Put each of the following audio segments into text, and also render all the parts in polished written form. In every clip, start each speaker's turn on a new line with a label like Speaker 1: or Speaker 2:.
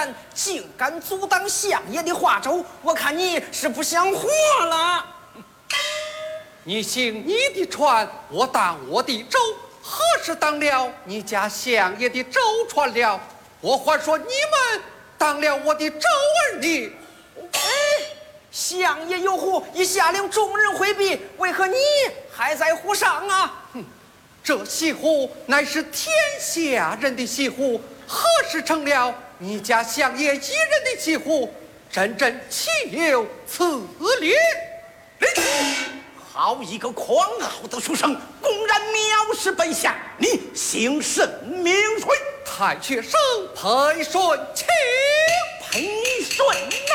Speaker 1: 战，竟敢阻挡相爷的化州，我看你是不想活了。
Speaker 2: 你行你的船，我当我的舟，何时当了你家相爷的舟船了？我还说你们当了我的舟儿呢。
Speaker 1: 相爷有扈，已下令众人回避，为何你还在扈上啊？
Speaker 2: 这西湖乃是天下人的西湖，何时成了你家相爷一人的西湖？真岂有此理！
Speaker 3: 好一个狂傲的书生，公然藐视本相！你姓甚名谁？
Speaker 2: 太学生裴顺清。
Speaker 3: 裴顺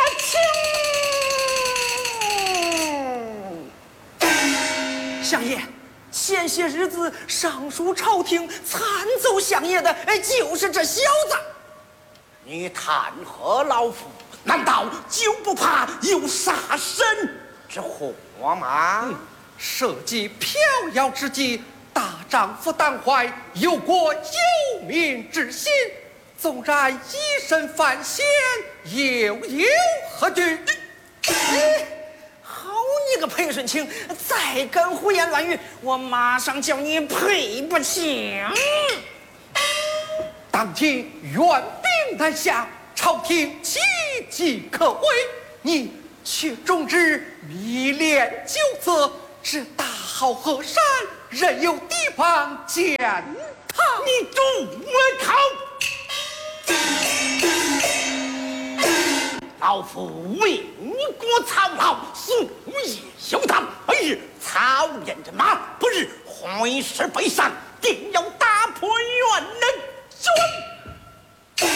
Speaker 3: 清。
Speaker 1: 相爷，前些日子上书朝廷参奏相爷的，就是这小子。
Speaker 3: 你弹劾老夫，难道就不怕有杀身之祸吗？
Speaker 2: 社稷飘摇之际，大丈夫当怀忧国忧民之心，纵然以身犯险，又有何惧？
Speaker 1: 好你个裴顺清，再敢胡言乱语，我马上叫你赔不起！
Speaker 2: 当今援兵南下，朝廷岌岌可危，你却终日迷恋酒色，置大好河山，任由敌方践踏。
Speaker 3: 你住我口！老夫为你国操劳，夙夜休荡，日操练着马，不日挥师北上，定要打破元能军。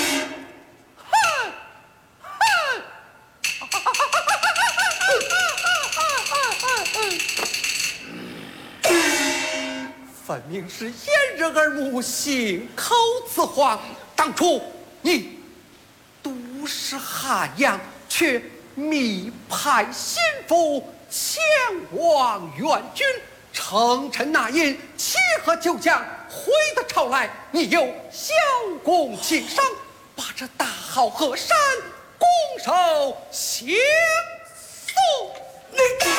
Speaker 2: 分明是掩人耳目，信口雌黄。当初你都是汉阳，却密派心腹前往援军，称臣纳印，齐和旧将回到朝来，你又小功轻赏，把这大好河山拱手相送。
Speaker 3: 你